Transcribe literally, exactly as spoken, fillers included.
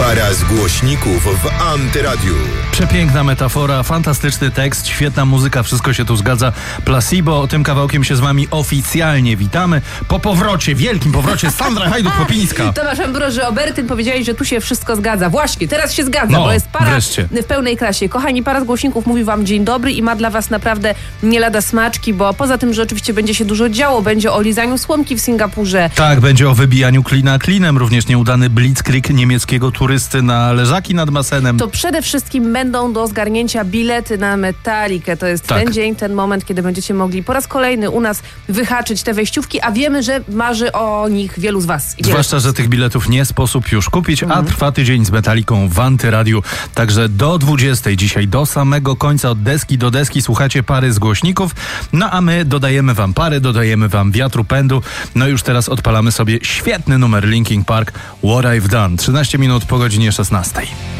Para z głośników w Antyradiu. Przepiękna metafora, fantastyczny tekst, świetna muzyka, wszystko się tu zgadza. Placebo, tym kawałkiem się z wami oficjalnie witamy. Po powrocie, wielkim powrocie, Sandra Hajduk-Popińska. Tomasz Ambroży, Obertyn, powiedziałeś, że tu się wszystko zgadza. Właśnie, teraz się zgadza, No, bo jest para wreszcie. w pełnej klasie. Kochani, para z głośników mówi wam dzień dobry i ma dla was naprawdę nie lada smaczki, bo poza tym, że oczywiście będzie się dużo działo, będzie o lizaniu słomki w Singapurze. Tak, będzie o wybijaniu klina klinem, również nieudany blitzkrieg niemieckiego turysty na leżaki nad basenem. To przede wszystkim będą do zgarnięcia bilety na Metallicę. To jest Tak. ten dzień, ten moment, kiedy będziecie mogli po raz kolejny u nas wyhaczyć te wejściówki, a wiemy, że marzy o nich wielu z was. I Zwłaszcza, że tych biletów nie sposób już kupić, a trwa tydzień z Metallicą w Antyradiu. Także do dwudziestej dzisiaj, do samego końca, od deski do deski słuchacie pary z głośników. No a my dodajemy wam pary, dodajemy wam wiatru pędu. No już teraz odpalamy sobie świetny numer Linkin Park, What I've Done. trzynaście minut po godzinie szesnastej.